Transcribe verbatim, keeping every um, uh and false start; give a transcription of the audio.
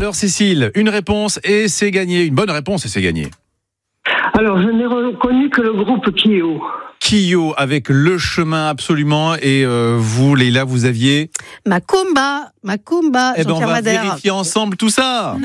Alors Cécile, une réponse et c'est gagné. Une bonne réponse et c'est gagné. Alors, je n'ai reconnu que le groupe Kyo. Kyo avec Le Chemin, absolument. Et euh, vous, Leïla, vous aviez... Macumba, Macumba, Eh ben, on Jean-Pierre va Madère. vérifier ensemble tout ça.